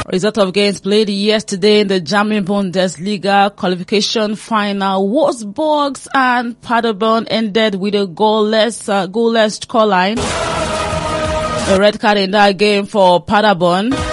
Result of games played yesterday in the German Bundesliga qualification final. Wolfsburg and Paderborn ended with a goalless scoreline. A red card in that game for Paderborn.